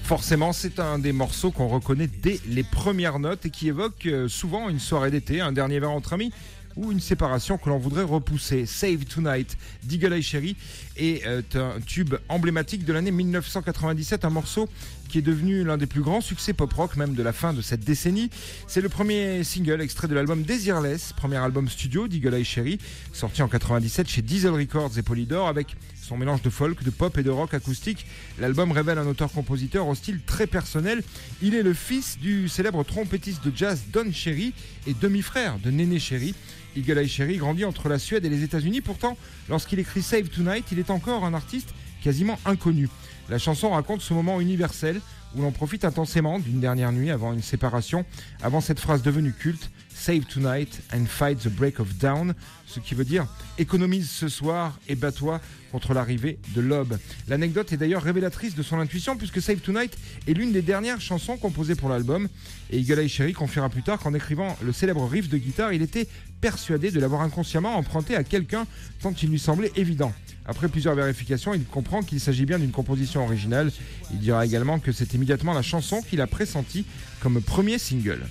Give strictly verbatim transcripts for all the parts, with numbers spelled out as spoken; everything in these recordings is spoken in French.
Forcément, c'est un des morceaux qu'on reconnaît dès les premières notes et qui évoque souvent une soirée d'été, un dernier verre entre amis ou une séparation que l'on voudrait repousser. Save Tonight d'Eagle Eye Cherry est un tube emblématique de l'année dix-neuf cent quatre-vingt-dix-sept, un morceau qui est devenu l'un des plus grands succès pop-rock même de la fin de cette décennie. C'est le premier single extrait de l'album Desireless, premier album studio d'Eagle Eye Cherry, sorti en quatre-vingt-dix-sept chez Diesel Records et Polydor. Avec son mélange de folk, de pop et de rock acoustique, l'album révèle un auteur-compositeur au style très personnel. Il est le fils du célèbre trompettiste de jazz Don Cherry et demi-frère de Néné Cherry. Eagle Eye Cherry grandit entre la Suède et les États-Unis. Pourtant, lorsqu'il écrit Save Tonight, il est encore un artiste quasiment inconnu. La chanson raconte ce moment universel où l'on profite intensément d'une dernière nuit avant une séparation, avant cette phrase devenue culte, Save Tonight and fight the break of dawn, ce qui veut dire économise ce soir et bats-toi contre l'arrivée de l'aube. L'anecdote est d'ailleurs révélatrice de son intuition puisque Save Tonight est l'une des dernières chansons composées pour l'album, et Eagle Eye Cherry confiera plus tard qu'en écrivant le célèbre riff de guitare, il était persuadé de l'avoir inconsciemment emprunté à quelqu'un tant il lui semblait évident. Après plusieurs vérifications, il comprend qu'il s'agit bien d'une composition originale. Il dira également que c'est immédiatement la chanson qu'il a pressentie comme premier single.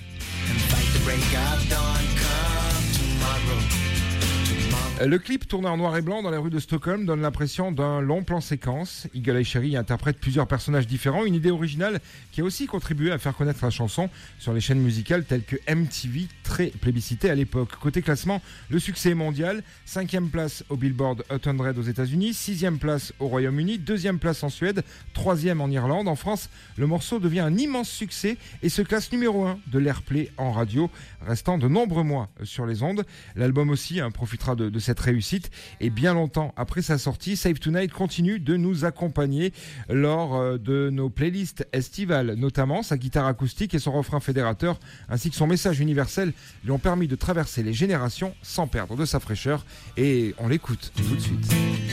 Le clip tourné en noir et blanc dans les rues de Stockholm donne l'impression d'un long plan séquence. Eagle Eye Cherry interprète plusieurs personnages différents, une idée originale qui a aussi contribué à faire connaître la chanson sur les chaînes musicales telles que M T V, très plébiscitée à l'époque. Côté classement, le succès est mondial. Cinquième place au Billboard Hot cent aux États-Unis, sixième place au Royaume-Uni, deuxième place en Suède, troisième en Irlande. En France, le morceau devient un immense succès et se classe numéro un de l'Airplay en radio, restant de nombreux mois sur les ondes. L'album aussi hein, profitera de, de cette réussite et bien longtemps après sa sortie, Save Tonight continue de nous accompagner lors de nos playlists estivales, notamment sa guitare acoustique et son refrain fédérateur ainsi que son message universel lui ont permis de traverser les générations sans perdre de sa fraîcheur, et on l'écoute tout de suite.